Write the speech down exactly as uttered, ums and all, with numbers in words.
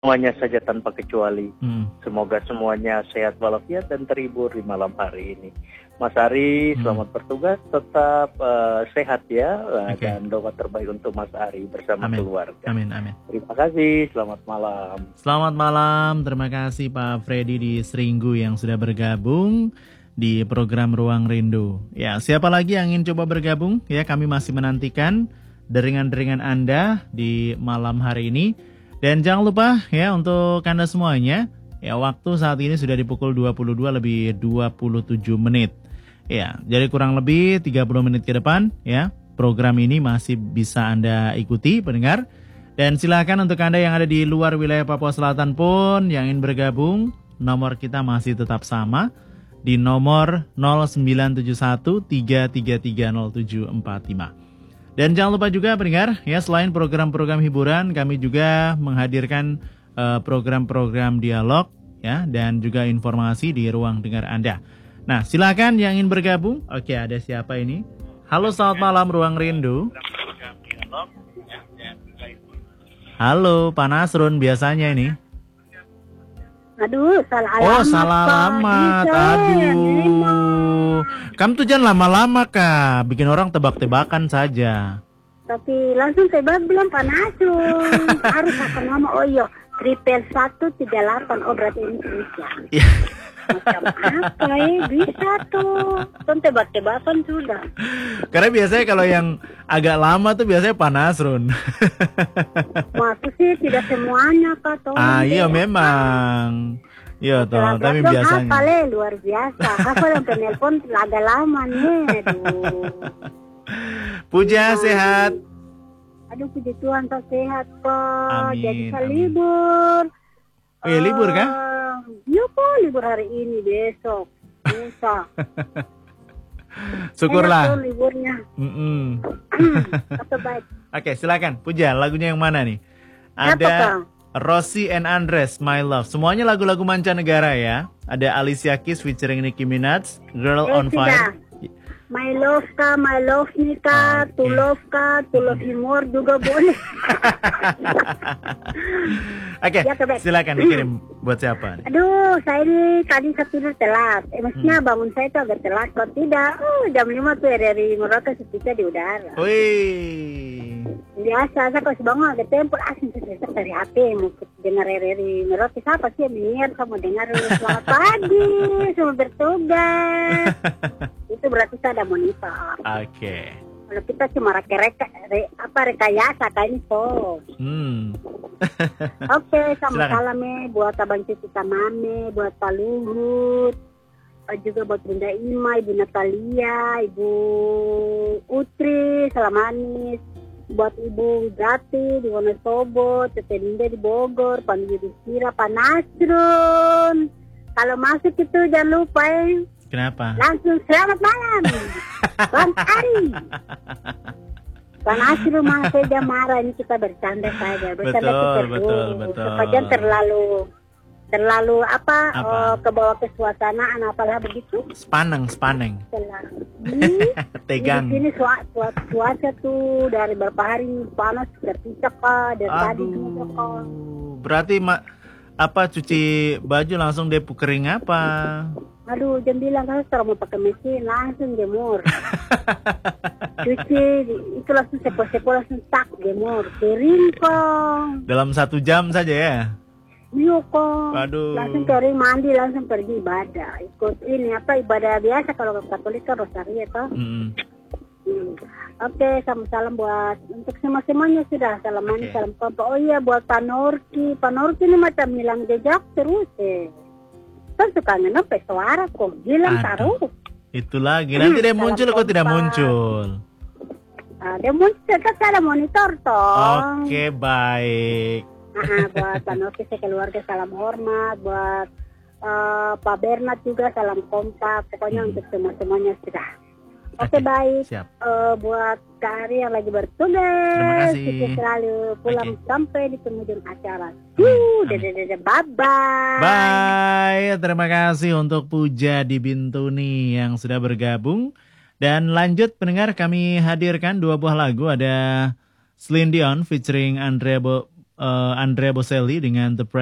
semuanya saja tanpa kecuali. Hmm. Semoga semuanya sehat walafiat dan terhibur di malam hari ini. Mas Ari, Hmm. selamat bertugas, tetap uh, sehat ya, uh, Oke. dan doa terbaik untuk Mas Ari bersama Amin. keluarga. Amin, amin. Terima kasih, selamat malam. Selamat malam, terima kasih Pak Freddy di Seringgu yang sudah bergabung di program Ruang Rindu. Ya, siapa lagi yang ingin coba bergabung? Ya, kami masih menantikan deringan-deringan Anda di malam hari ini. Dan jangan lupa ya untuk Anda semuanya, ya waktu saat ini sudah di pukul dua puluh dua lebih dua puluh tujuh menit. Ya, jadi kurang lebih tiga puluh menit ke depan ya, program ini masih bisa Anda ikuti pendengar. Dan silakan untuk Anda yang ada di luar wilayah Papua Selatan pun yang ingin bergabung, nomor kita masih tetap sama di nomor nol sembilan tujuh satu tiga tiga tiga nol tujuh empat lima. Dan jangan lupa juga pendengar, ya selain program-program hiburan, kami juga menghadirkan uh, program-program dialog, ya dan juga informasi di ruang dengar Anda. Nah, silakan yang ingin bergabung. Oke, ada siapa ini? Halo, selamat malam Ruang Rindu. Halo, Pak Nasrun biasanya ini. Aduh, salah alamat. Oh, salah alamat. Aduh. Kamu tuh jangan lama-lama, Kak. Bikin orang tebak-tebakan saja. Tapi langsung tebak bilang Pak Nasrun. Harus akan nama, oh iya, triple satu tiga delapan. Oh, berarti ini bisa. Macam apa ya? Bisa tuh. Kan tebak-tebakan sudah. Karena biasanya kalau yang agak lama tuh biasanya Pak Nasrun. Maksud sih tidak semuanya, Kak. Tolong Ah, iya deh. memang. Iya toh, Setelah tapi berapa biasanya. Apa le, luar biasa. Apa yang penelpon agak lama nih. Aduh. Puja sehat. Aduh, puji Tuhan tak sehat, Pak. Amin, Jadi saya amin. libur. Oh ya, libur kah? Iya, Pak. Libur hari ini, besok. Lusa. Syukurlah. Enak tuh liburnya. Mm-mm. Apa baik. Oke, silakan. Puja, lagunya yang mana nih? Apa, Ada Kang? Rosie and Andres, My Love. Semuanya lagu-lagu mancanegara ya. Ada Alicia Keys featuring Nicki Minaj, Girl Eh, on sudah. Fire. My love ka, my love ni ka, Oke. to love ka, to love you more juga boleh. Oke, Ya, Kak, baik. silakan dikirim buat siapa? Aduh, saya ini tadi saya tidur telat. Eh, maksudnya bangun saya itu agak telat. Kalau tidak, oh, jam lima tuh dari Merauke seperti di udara. Wih. Biasa, saya kalau bangun agak tempo, asing saya dari H P, mau dengar dari Merauke. Siapa sih yang menyiar, saya mau dengar selamat pagi, semua bertugas. Itu berarti saya ada monitor. Oke. Kalau kita cuma reka-reka, re, apa rekayasa kayak ini so. Hmm. Oke, sama Silakan. salam eh, buat abang cucu Tamame, buat Pak Luhut, eh, juga buat Bunda Ima, Ibu Natalia, Ibu Utri, salam manis, buat Ibu Gati di Wonosobo, Tete Linda di Bogor, Pak Yudhistira, Pak Nasrun. Kalau masuk itu jangan lupa eh, Kenapa? langsung selamat malam, Bang Ari. Bang Nasrun mah saja marah, ini kita bercanda saja, bercanda Betul, kita betul, betul. Sepanjang terlalu terlalu apa, Apa? eh, ke bawah kesuasanaan apalah begitu. Spaneng, spaneng. Terlalu. Di, Tegang. Di sini cuaca, cuaca, cuaca tuh dari beberapa hari panas terpisah Kak, dari tadi juga Kak. Aduh, berarti ma- apa cuci baju langsung depu kering apa? Aduh, jam bilang kan sekarang mau pakai mesin langsung jemur. Cuci itu langsung sepo-sepo langsung tak jemur, kering Kak. Dalam satu jam saja ya? Iya Kak. Waduh. Langsung kering mandi langsung pergi ibadah. Ikut ini apa ibadah biasa kalau Katolik kan rosario Kak. Mm-mm. Hmm. Oke, sama salam buat untuk semua-semuanya sudah. Salam manis, Oke. salam kompak. Oh iya, buat Pak Norki. Pak Norki ini macam hilang jejak terus eh. Kan suka ngenop suara kok. Hilang Aduh. taruh. Itu lagi. Nanti dia Salam muncul kok tidak kompak. muncul. Ah, dia muncul tetap ada monitor toh. Oke, baik. Ah, buat Pak Norki sekeluarga salam hormat. Buat eh, Pak Bernard juga salam kompak. Pokoknya Hmm. untuk semua-semuanya sudah. Oke, Oke, baik. siap. Eh, buat Kak Ari yang lagi bertugas, Terima kasih. sukses selalu pulang Oke. sampai di penghujung acara. Amin, Yuh, amin. dadah dadah, bye bye. Bye. Terima kasih untuk Puja di Bintuni yang sudah bergabung. Dan lanjut pendengar, kami hadirkan dua buah lagu. Ada Celine Dion featuring Andrea Bo- uh, Andrea Bocelli dengan The